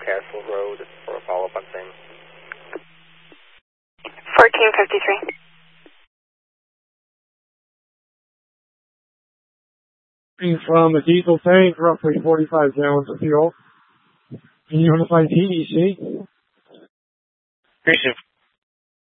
Castle Road for a follow-up on same. 1453. From a diesel tank, roughly 45 gallons of fuel. Unified TEC. Station